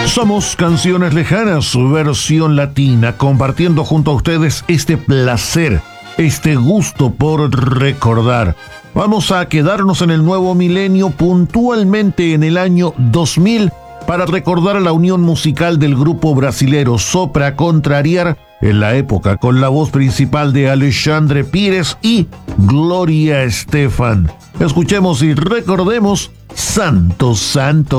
Somos Canciones Lejanas, su versión latina, compartiendo junto a ustedes este placer, este gusto por recordar. Vamos a quedarnos en el nuevo milenio, puntualmente en el año 2000, para recordar la unión musical del grupo brasilero Sopra Contrariar, en la época con la voz principal de Alexandre Pires y Gloria Estefan. Escuchemos y recordemos Santo Santo.